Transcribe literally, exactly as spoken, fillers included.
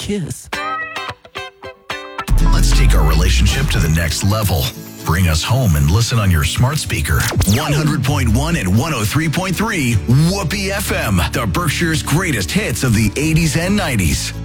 kiss. Let's take our relationship to the next level. Bring us home and listen on your smart speaker. one hundred point one and one oh three point three Whoopee F M, the Berkshire's greatest hits of the eighties and nineties.